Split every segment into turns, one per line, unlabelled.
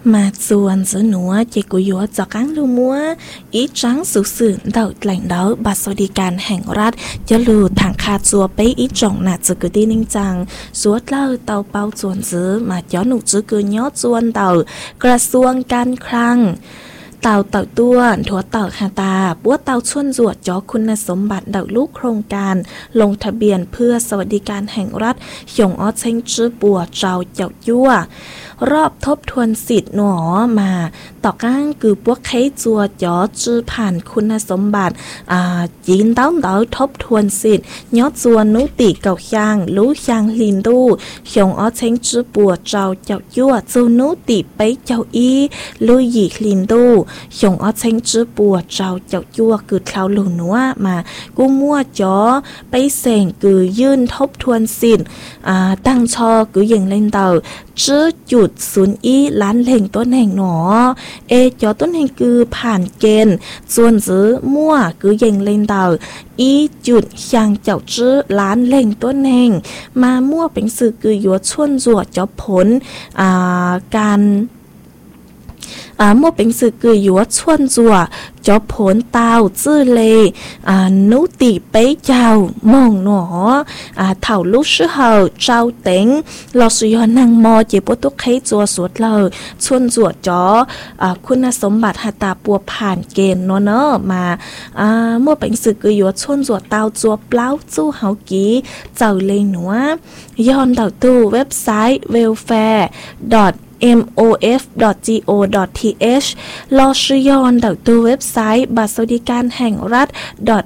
mà chuồn giữa núa chỉ của yếu cho cán lưu múa ý trắng sự sự đầu lãnh đạo bà soi đi can hàng rát cho lưu thẳng khát chùa bấy ý trọng nạt sự cứ tin ninh rằng suốt lâu tàu bao chuồn giữa mà cho nụ chứ cứ nhót chuồn tàuกระทรวงการคลังเต่าตัวถั่วเต่าฮาตาบัวเต่าชวนจวดจอคุณสมบัติดาวลูกโครงการลงทะเบียนเพื่อสวัสดิการแห่งรัฐหยงอ้อเชิงจื้อปัวเจ้าเจ้ายั่วรอบทบทวนสิทธิ์หนอมาต่อก้างคือพวกไข้จัวจอจื้อผ่านคุณสมบัติยินเต้าทบทวนสิทธิ์ยอดจัวนุติเก่าช่างรู้ช่างลินดูหยงอ้อเชิงจื้อปัวเจ้าเจ้ายั่วจูนุติไปเจ้าอีลุยหยีลินดูหยงอ้อเชิงจื้อปัวเจ้าเจ้ายั่วคือคลาวหลูนัวมากู้มั่วจอไปเสงคือยื่นทบทวนสิทธิ์ตั้งชอคือยิงเล่นเต่าจื้อจุดศูนย์อีล้านเล่งต้นแห่งหนอจอต้นแห่งคือผ่านเกณฑ์ส่วนซื้อมั่วคือยิงเล่นเต่าอีจุดช่างเจ้าจื้อล้านเล่งต้นแห่งมามั่วเป็นสื่อคือยัวชวนจวดจอผลการมั่วเป็นสื่อคือยัวชวนจัวจอผลเตาจื้อเลยนุติไปเจ้ามองหนอเถ่าลูกชื่อเฮาเจ้าเต็งลอสุยอนางมอเจ็บปวดตุกให้จัวสวดเลยชวนจัวจอคุณสมบัติหาตาปัวผ่านเกณฑ์เนาะมามั่วเป็นสื่อคือยัวชวนจัวเตาจัวเปล่าจู้เฮากีเจ้าเลยหนัวย้อนเต่าตู้เว็บไซต์ welfare mof.go.th ลอชื่อยอนดาวตัวเว็บไซต์บัตรสวัสดิการแห่งรัฐ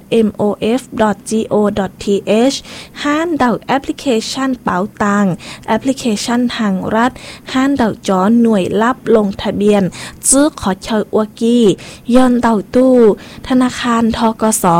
mof.go.th ห้านดาวแอปพลิเคชันเป๋าตังแอปพลิเคชันทางรัฐห้านดาวจอหน่วยรับลงทะเบียนซื้อขอเชยอวกียอนดาวตู้ธนาคารธกส.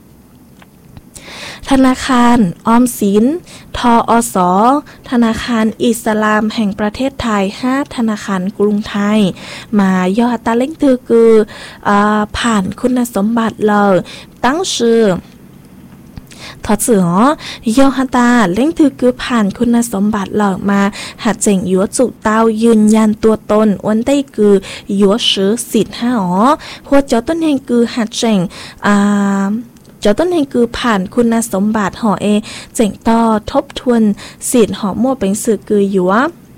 ธนาคารออมสินทอส.ธนาคารอิสลามแห่งประเทศไทย5ธนาคารกรุงไทยมาย่ออัตราเร่งตือคือผ่านคุณสมบัติเลยตั้งชื่อถอดเสือยอฮัตาเล่งถือคือผ่านคุณสมบัติเหล่ามาหัดเจ๋งยัวจุเตายืนยันตัวตนวันได้คือยัวซื้อสิทธิ์หัวเจ้าต้นแห่งคือหัดเจ๋งจอต้นแห่งคือผ่านคุณสมบัติเจ๋งต่อทบทวนสิทธิ์มั่วเป็นสื่อคือยัว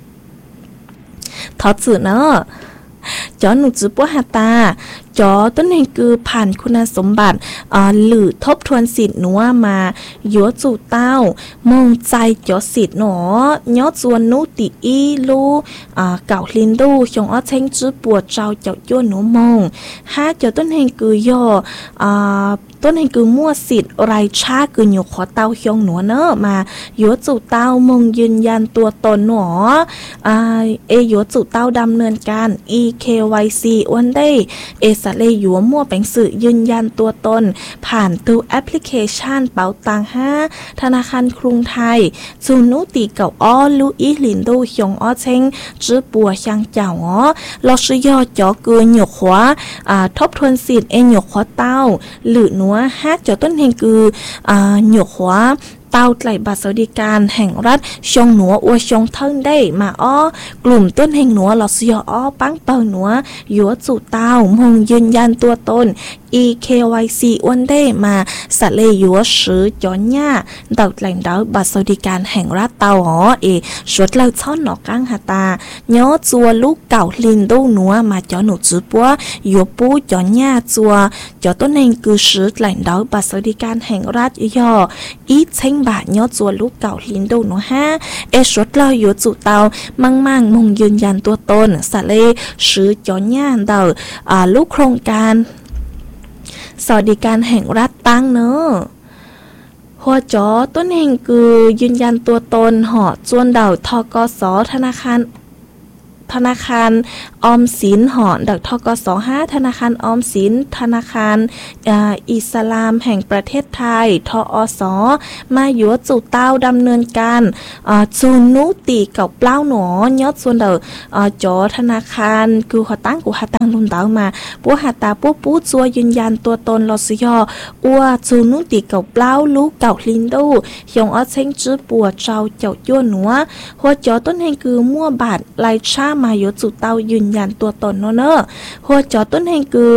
ถอดเสือเนาะจอหนูจื้อปัวหาตาจอต้นแห่งคือผ่านคุณสมบัติหรือทบทวนสิทธิ์หนัวมายัวจูเต้ามองใจจอสิทธิ์หนอยอดจวนนุติอีลูเก่าลินดูชงอ้อเช่งจื้อปัวเจ้าเจ้าย่นหนูมองจอต้นแห่งคือย่อต้นแห่งคือมั่วสิทธิ์ไรชาคือหยกขอเต้าชงหนัวเนอะมายัวจูเต้ามองยืนยันตัวตนหนอยัวจูเต้าดำเนินการ EKYC วันได้สะเลยยัวมั่วเป็นสื่อยืนยันตัวตนผ่านตัวแอปพลิเคชันเป๋าตัง5ธนาคารกรุงไทยจูนุติเก่าอ้อลูอีหลินดูชงอ้อเช่งจื้อปัวช่างเจ้าลอชื่อยอจอเกือหยกขวาทบทวนสิทธิ์หยกขวาเต้าหรือนัวจอต้นแห่งคือหยกขวาเต้าไตรบัตรสวัสดิการแห่งรัฐชงหนัวอวชงเทิงได้มาอ้อกลุ่มต้นแห่งหนัวหลอสยอ้อปังเปิลหนัวยัวจุเต้ามงยืนยันตัวตน EKYC วันได้มาสะเลยัวซื้อจอนหญ้าดาวแหล่งดาวบัตรสวัสดิการแห่งรัฐเต้าชวดเล่าช่อนหนอกก้างหาตาย้อจัวลูกเก่าลินดูหนัวมาจอหนูจื้อปัวยัวปูจอนหญ้าจัวจอต้นแห่งคือซื้อแหล่งดาวบัตรสวัสดิการแห่งรัฐย่ออีเช่งบาทยอดจัวลูกเก่าลินดูหนูชวดเล่ายัวจุเต้ามงมงยืนยันตัวตนสะเลซื้อจอนหญ้าดาวลูกโครงการสวัสดิการแห่งรัฐตั้งเนอะหัวจอต้นแห่งคือยืนยันตัวตนจวนดาวทกสธนาคารออมสินดักทกส5ธนาคารออมสินธนาคารอิสลามแห่งประเทศไทยทอสมายัวจุเต้าดำเนินการจูนุติเก่าเปล่าหนอยอดส่วนเดจอธนาคารคือหัวตั้งลุนเต้ามาปัวหาตาปัวปูจัวยืนยันตัวตนลอสยออัวจูนุติเก่าเปล่าลูกเก่าลินดูยงอ้อเช่งจื้อปัวเจ้าเจ้ายั่วหนัวหัวจอต้นแห่งคือมั่วบาทไลชามายัวจุเต้ายืนยันตัวตนเนอะหัวจอต้นแห่งคือ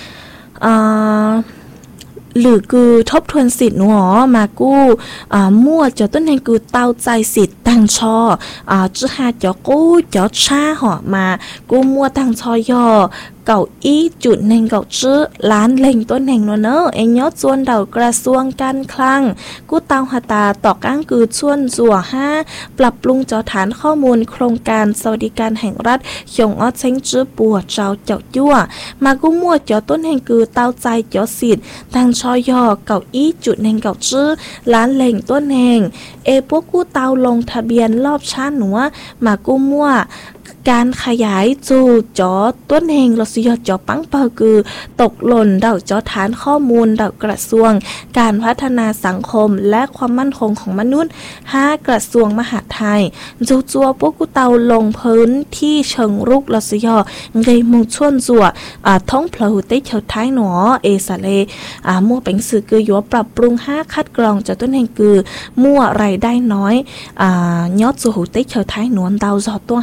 หรือคือทบทวนสิทธิ์หนูอ๋อมากู้มั่วจอต้นแห่งคือเต้าใจสิทธิ์ตั้งชอจื้อหาจอกู้จอชาหอมากู้มั่วตั้งชอย่อเก่าอีจุดหนึ่งเก่าชื่อล้านเล่งต้นแห่งเนอะเอ็งยอดส่วนเดากระทรวงการคลังกู้เตาหาตาต่อก้างคือชวนจั่ว5ปรับปรุงจอฐานข้อมูลโครงการสวัสดิการแห่งรัฐหยงออเช้งจื้อปัวเจ้าเจ้ายั่วมากู้มั่วจอต้นแห่งคือเต้าใจจอสิทธิ์ตั้งชอย่อเก่าอีจุดหนึ่งเก่าชื่อล้านเล่งต้นแห่งพวกกู้เตาลงทะเบียนรอบชาติหนัวมากู้มั่วการขยายจูจอต้นแห่งรสยอดจอปังเปอคือตกหล่นเดาจอฐานข้อมูลเดากระทรวงการพัฒนาสังคมและความมั่นคงของมนุษย์5กระทรวงมหาดไทยจูจัวพวกกุเตาลงพื้นที่เชิงรุกรสยอเงยมุงชวนจัวท้องเพลวเตเฉาท้ายหนอสะเลมั่วเป็นสื่อคือยัวปรับปรุง5คัดกรองจอต้นแห่งคือมั่วไรได้น้อยยอดจูหูเตเฉาท้ายหนวนเดาจอตัว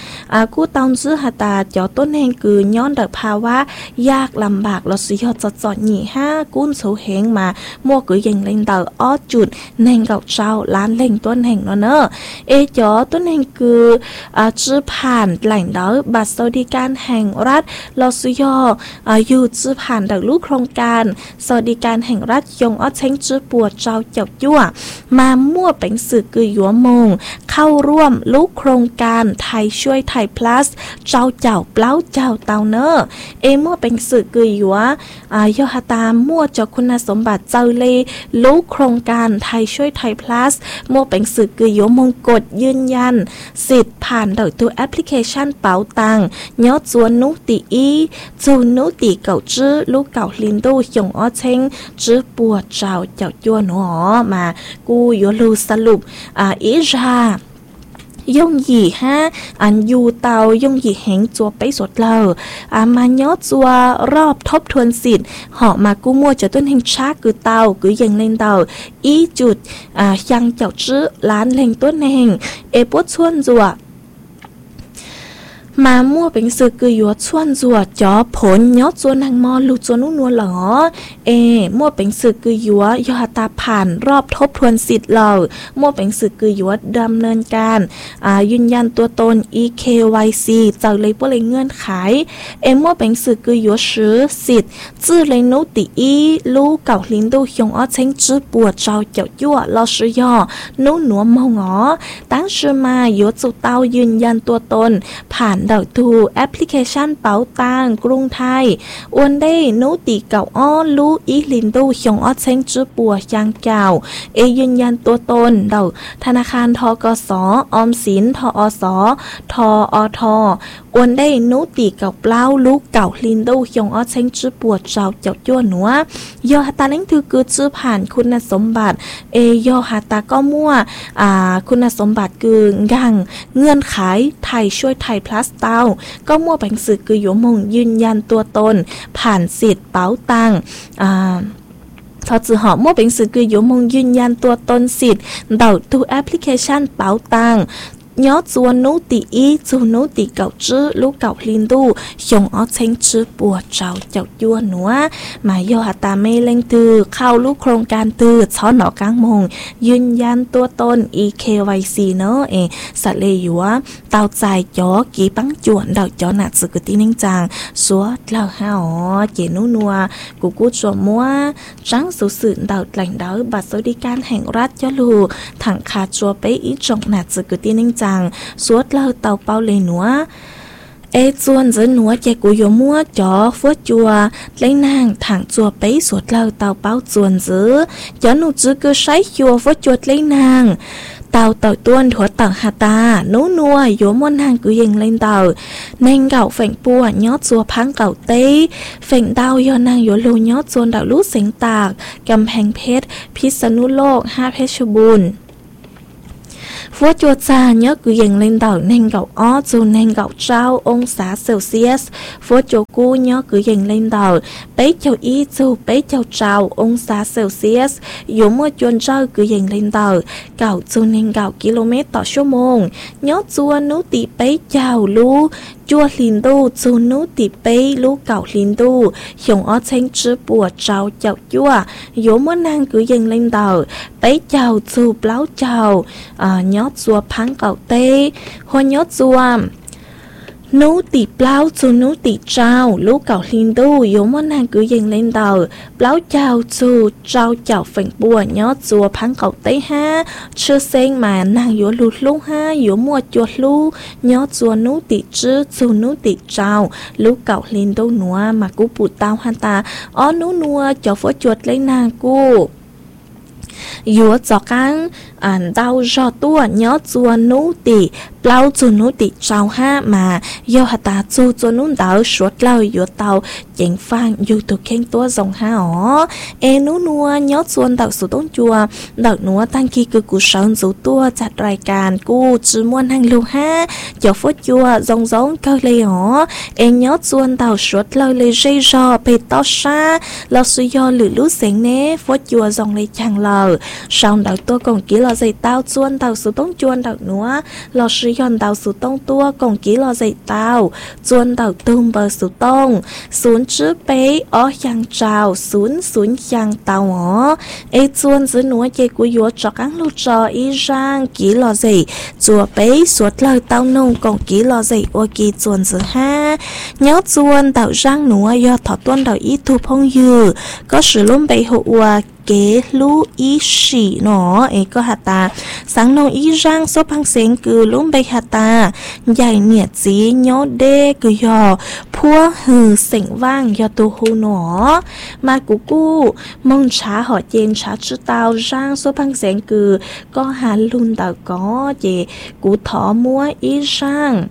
5กู้ตอนซื้อหาตาจอต้นแห่งคือย้อนเดภาวะยากลำบากเราสิยอดจอดหนี5กุ้นโซเฮงมามั่วคือยังเล่นเดาอ้อจุดแนงเก่าเจ้าล้านเล่งต้นแห่งเนอะจอต้นแห่งคือจื้อผ่านแหล่งเดาบัตรสวัสดิการแห่งรัฐเราสิยออยู่จื้อผ่านเดาลูกโครงการสวัสดิการแห่งรัฐยงอ้อเช้งจื้อปัวเจ้าเจ้ายั่วมามั่วเป็นสื่อคือยัวมงเข้าร่วมลูกโครงการไทยช่วยไทยplus เจ้าเจ้าเปล่าเจ้าเตาเนอมั่วเป็นสื่อกือยัวยอหตามั่วจอคุณสมบัติเจ้าเลลูกโครงการไทยช่วยไทย plus มั่วเป็นสื่อกือยัวมงกฎยืนยันสิทธิ์ผ่านโดยตัวแอปพลิเคชันเป๋าตังยอดจวนนุติอีจูนุติเก่าจื้อลูกเก่าลินดูหยงอ้อเช้งจื้อปัวเจ้าเจ้ายัวหนอมากูยัวลูสรุปอีจายงหยี่อันยูเตายงหยี่แหงจัวไปสดเรามายอจัวรอบทบทวนสิทธิ์เหาะมากู้มั่วจะต้นแห่งชาคือเตาคือยังเล่นเตาอีจุดยังเจ้าจื้อล้านเล่งต้นแห่งปวดชวนจัวมามั่วเป็นสื่อคือยัวชวนจัวจอผลยอดจวนนางมอลูจวนนุ่นวลหรอมั่วเป็นสื่อคือยัวยอตาผ่านรอบทบทวนสิทธิ์เรามั่วเป็นสื่อคือยัวดำเนินการยืนยันตัวตน EKYC จากเลยพวกเลยเงื่อนไขมั่วเป็นสื่อคือยัวซื้อสิทธิ์จื้อเลยนุติอีลูเก่าลินดูยงอ้อเช้งจื้อปวดเจ้าเจ้ายั่วเราซื้อยอนุ่นหนัวมองตั้งชื่อมายัวจุเตายืนยันตัวตนผ่านเดาทูแอปพลิเคชันเป๋าตังกรุงไทยอวนได้นุติเก่าอ้อลูอีลินดูหยงอ้อเช้งจื้อปัวยางเก่ายืนยันตัวตนเดาธนาคารทกส.ออมสินทอส.ทอท.อวนได้นุติเก่าเปล่าลูกเก่าลินดูหยงอ้อเช้งจื้อปัวเจ้าเจ้ายั่วหนัวยอหตาเล้งถือคือจื้อผ่านคุณสมบัติยอหตาก็มั่วคุณสมบัติคืองังเงื่อนไขไทยช่วยไทย plus เตาก็มั่วเป็นสื่อคือโยมงยืนยันตัวตนผ่านสิทธิ์เป๋าตังทอจือหอมั่วเป็นสื่อคือโยมงยืนยันตัวตนสิทธิ์เดาตัวแอปพลิเคชันเป๋าตังยอดจวนนุติอีจูนุติเก่าจื้อลูกเก่าลินดูหยงอ้อเช้งจื้อปัวเจ้าเจ้ายั่วหนัวมายอหตาไม่เล่งตือเข้าลูกโครงการตือช้อนหนอกลางมงยืนยันตัวตน EKYC เนาะสะเลยัวเตาใจจอกีปังจวนเดาจอหนักสึกตีนิ่งจางสัวเล่าห้าเจนุนัวกูกูจวมัวจังสุสื่นเดาแหล่งเดาบัตรสวัสดิการแห่งรัฐยอลูถังคาจัวไปอีจงหนักสึกตีนิ่งจางสวดเล่าเตาเป้าเลยหนัวจวนเจหนัวใจกูโยมัวจอฟัวจัวเล่นนางถังจัวไปสวดเล่าเตาเป้าจวนเจจอหนูจื้อก็ใช้จัวฟัวจัวเล่นนางเตาต้วนถั่วเต่าหาตานูนัวโยมวนหางกูยังเล่นเตาแนงเก่าแฝงปัวยอดจัวพังเก่าเต้แฝงดาวยอนางโยลูยอดจวนดาวลูกเสียงตากกำแพงเพชรพิษณุโลก5เพชรบูรณ์ฟัวจัวจาเนื้อกูยังเล่นเต่าแนงเก่าอ้อจูแนงเก่าเจ้าองศาเซลเซียสฟัวจัวกูเนื้อกูยังเล่นเต่าเป๊ะเจ้าอีจูเป๊ะเจ้าเจ้าองศาเซลเซียสอยู่เมื่อจวนเจ้ากูยังเล่นเต่าเก่าจูแนงเก่ากิโลเมตรต่อชั่วโมงเนื้อจัวนุติเป๊ะเจ้าลู chua linh đu chú nú tì bê lú cậu linh đu dùng ở trên chữ bùa trào chậu chua yếu muốn năng cứ dừng lên đầu bấy chào chú bláu chào nhót chua phán cậu tê hoa nhót chua nú tì bláu chú nú tì trao lú cậu linh đu yếu muốn năng cứ dừng lên đầu bláu chào chú trao chào phèn bùa nhót chua phán cậu tê ha chưa sen mà năng yếu lụt lú ha yếu mua chua lú nhót chua nú tì chữ chú nú tì trao lú cậu linh đu núa mà cú bụt tao han ta ó nú nua cho phó chuột lấy nàng cú yếu cho căng đau do tua nhớ chua nú tì bao chua nú tì trao ha mà do hạt ta chua nú đảo suốt lâu yếu tàu chỉnh phang yếu tụ khen tua dòng ha ó e nú nua nhớ chua đảo số tông chua đảo núa tăng khi cứ cú sống dù tua chặt rài càn cú chứ muôn hàng lưu ha cho phốt chua dòng giống cơ lê ó e nhớ chua đảo suốt lâu lê dây rò bê to xa lo suy do lử lú xén nế phốt chua dòng lê chẳng lờ xong đảo tua còn ký lo dây tao chuôn đảo số tông chuôn đảo núa lo suy yon đảo số tông tua còn ký lo dây tao chuôn đảo tùm bờ số tông xuống trước bế ó giang trào xuống giang tàu ó ê chuôn dưới núa dây của yếu cho các lưu trò y rang ký lo dây chùa bế suốt lời tao nông còn ký lo dây ô ký chuôn dưới ha nhớ chuôn đảo rang núa do thọ tuôn đảo y thu phong dư có sự luôn bế hộ kế lú ý xỉ nó ấy có hạt ta sáng nông ý rang số băng sen cứ lúng bay hạt ta dài nhiệt gì nhó đê cứ dò phua hừ sỉnh vang do tu hu nó mà cú mong trả họ trên trả chữ tao rang số băng sen cứ có hà luôn tao có gì cú thọ mua ý rang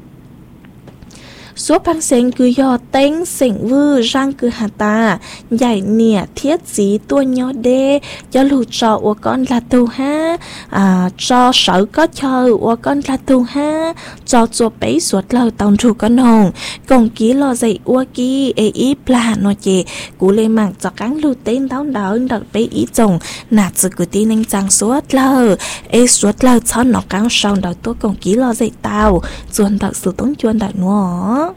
số băng sen cứ do tên sỉnh vư răng cứ hạt ta dài nịa thiết gì tua nhỏ đê cho lù trò của con là tu ha cho sở có chờ của con là tu ha cho chùa bấy suốt lâu tàu chủ con hồng còn ký lo dậy ua ký ê ý plà nó chê cú lê mạng cho cắn lưu tên đáo đáo đợt bấy ý chồng nạt sự cứ tin anh chàng suốt lâu ê suốt lâu cho nó cắn sau đợt tôi còn ký lo dậy tàu chuồn đợt sự tốn chuồn đợt nữa